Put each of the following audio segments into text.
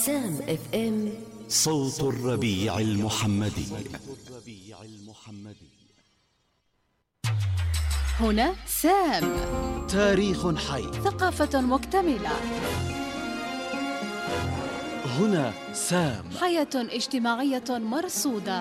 سام اف ام صوت الربيع المحمدي. هنا سام، تاريخ حي، ثقافة مكتملة. هنا سام، حياة اجتماعية مرصودة.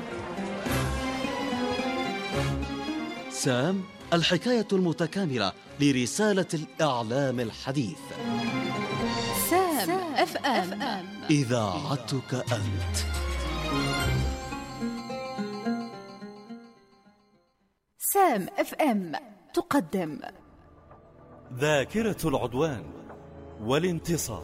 سام، الحكاية المتكاملة لرسالة الإعلام الحديث. سام اف ام، إذاعتك أنت. سام اف ام تقدم ذاكرة العدوان والانتصار.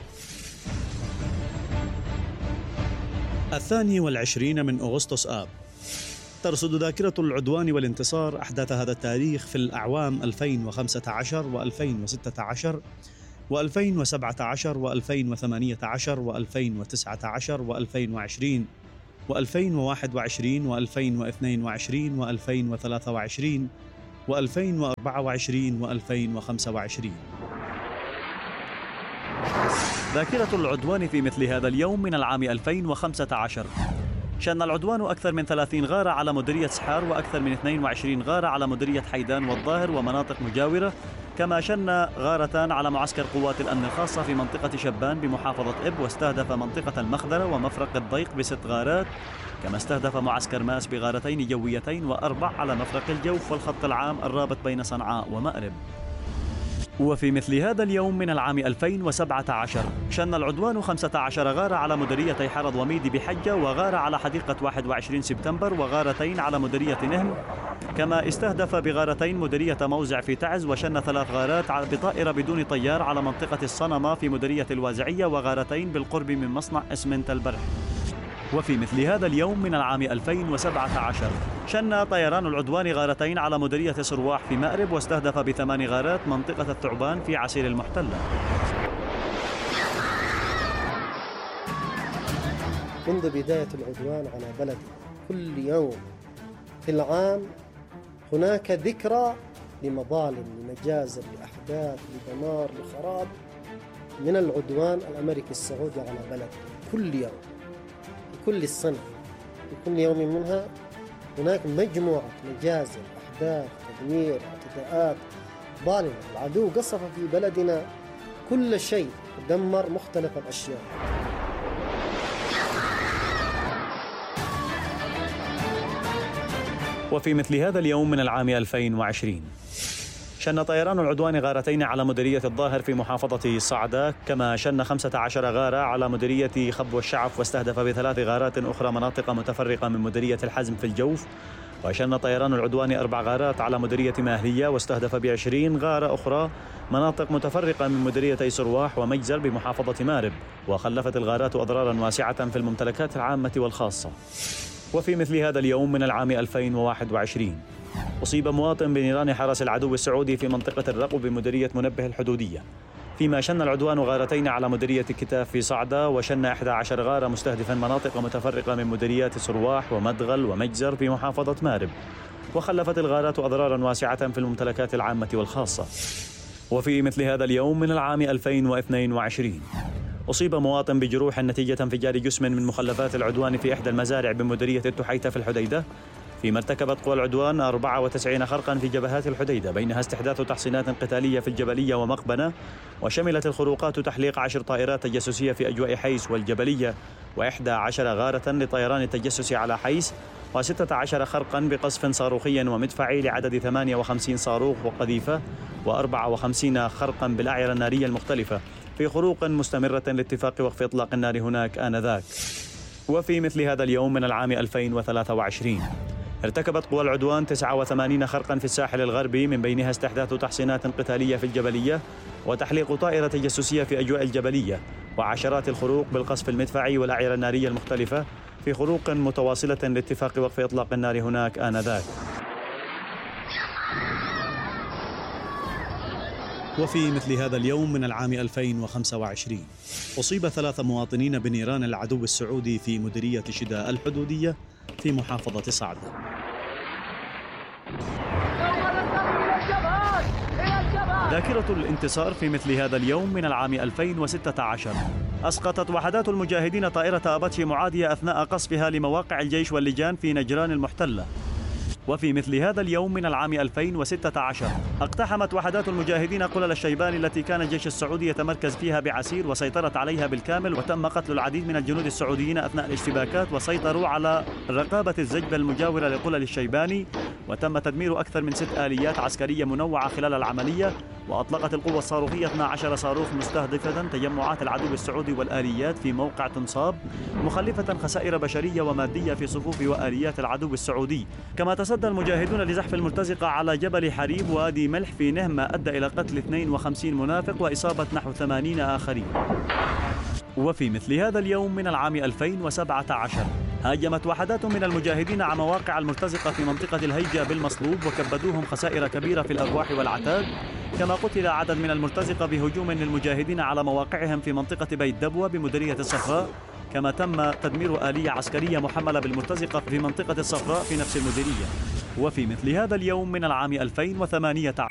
22 من أغسطس آب. ترصد ذاكرة العدوان والانتصار أحداث هذا التاريخ في الأعوام 2015 و2016 و2017 و2018 و2019 و2020 و2021 و2022 و2023 و2024 و2025. ذاكرة العدوان في مثل هذا اليوم من العام 2015. شن العدوان أكثر من 30 غارة على مديرية سحار وأكثر من 22 غارة على مديرية حيدان والظاهر ومناطق مجاورة، كما شن غارتان على معسكر قوات الأمن الخاصة في منطقة شبان بمحافظة إب، واستهدف منطقة المخذرة ومفرق الضيق ب6 غارات، كما استهدف معسكر ماس بغارتين جويتين و4 على مفرق الجوف والخط العام الرابط بين صنعاء ومأرب. وفي مثل هذا اليوم من العام 2017 شن العدوان 15 غارة على مديريتي حرض وميدي بحجة، وغارة على حديقة 21 سبتمبر، وغارتين على مديرية نهم، كما استهدف بغارتين مديرية موزع في تعز، وشن 3 غارات بطائرة بدون طيار على منطقة الصنمة في مديرية الوازعية، وغارتين بالقرب من مصنع اسمنت البرح. وفي مثل هذا اليوم من العام 2017 شن طيران العدوان غارتين على مديرية صرواح في مأرب، واستهدف ب8 غارات منطقة الثعبان في عسير المحتلة. منذ بداية العدوان على بلدي كل يوم في العام هناك ذكرى لمظالم، لمجازر، لأحداث، لدمار، لخراب من العدوان الأمريكي السعودي على بلدي. كل يوم، كل السنة، في كل يوم منها هناك مجموعة مجازر، أحداث، تدمير، اعتداءات ظالمة. العدو قصف في بلدنا كل شيء، دمر مختلف الأشياء. وفي مثل هذا اليوم من العام 2020 شن طيران العدوان غارتين على مديرية الظاهر في محافظة صعدة، كما شن 15 غارة على مديرية خب والشعف، واستهدف ب3 غارات أخرى مناطق متفرقة من مديرية الحزم في الجوف. وشن طيران العدوان 4 غارات على مديرية ماهلية، واستهدف ب20 غارة أخرى مناطق متفرقة من مديريتي صرواح ومجزر بمحافظة مارب، وخلفت الغارات أضرارا واسعة في الممتلكات العامة والخاصة. وفي مثل هذا اليوم من العام 2021 أصيب مواطن بنيران حرس العدو السعودي في منطقة الرقب بمديرية منبه الحدودية، فيما شن العدوان غارتين على مديرية كتاف في صعدة، وشن 11 غارة مستهدفا مناطق متفرقة من مديريات صرواح ومدغل ومجزر في محافظة مارب، وخلفت الغارات أضرارا واسعة في الممتلكات العامة والخاصة. وفي مثل هذا اليوم من العام 2022 أصيب مواطن بجروح نتيجة انفجار جسم من مخلفات العدوان في إحدى المزارع بمديرية التحيتة في الحديدة، فيما ارتكبت قوى العدوان 94 خرقا في جبهات الحديدة، بينها استحداث تحصينات قتالية في الجبلية ومقبنة، وشملت الخروقات تحليق 10 طائرات تجسسية في أجواء حيس والجبلية، و11 غارة لطيران التجسس على حيس، و16 خرقا بقصف صاروخي ومدفعي لعدد 58 صاروخ وقذيفة، و54 خرقا بالأعيرة النارية المختلفة في خروق مستمرة لاتفاق وقف إطلاق النار هناك آنذاك. وفي مثل هذا اليوم من العام 2023 ارتكبت قوى العدوان 89 خرقا في الساحل الغربي، من بينها استحداث تحصينات قتالية في الجبلية، وتحليق طائرة تجسسية في أجواء الجبلية، وعشرات الخروق بالقصف المدفعي والأعيرة النارية المختلفة في خروق متواصلة لاتفاق وقف إطلاق النار هناك آنذاك. وفي مثل هذا اليوم من العام 2025 أصيب 3 مواطنين بنيران العدو السعودي في مديرية شداء الحدودية في محافظة صعدة. ذاكرة الانتصار في مثل هذا اليوم من العام 2016. أسقطت وحدات المجاهدين طائرة أباتشي معادية أثناء قصفها لمواقع الجيش واللجان في نجران المحتلة. وفي مثل هذا اليوم من العام 2016 اقتحمت وحدات المجاهدين قلل الشيباني التي كان الجيش السعودي يتمركز فيها بعسير، وسيطرت عليها بالكامل، وتم قتل العديد من الجنود السعوديين أثناء الاشتباكات، وسيطروا على رقابة الزجبة المجاورة لقلل الشيباني، وتم تدمير أكثر من 6 آليات عسكرية منوعة خلال العملية. وأطلقت القوة الصاروخية 12 صاروخ مستهدفة تجمعات العدو السعودي والآليات في موقع تنصاب، مخلفة خسائر بشرية ومادية في صفوف وآليات العدو السعودي. كما تصدى المجاهدون لزحف المرتزقة على جبل حريب وادي ملح في نهم، ما أدى إلى قتل 52 منافق وإصابة نحو 80 آخرين. وفي مثل هذا اليوم من العام 2017 هاجمت وحدات من المجاهدين على مواقع المرتزقة في منطقة الهيجة بالمصلوب، وكبدوهم خسائر كبيرة في الأرواح والعتاد. كما قتل عدد من المرتزقة بهجوم للمجاهدين على مواقعهم في منطقة بيت دبوة بمديرية الصفراء. كما تم تدمير آلية عسكرية محملة بالمرتزقة في منطقة الصفراء في نفس المديرية. وفي مثل هذا اليوم من العام 2018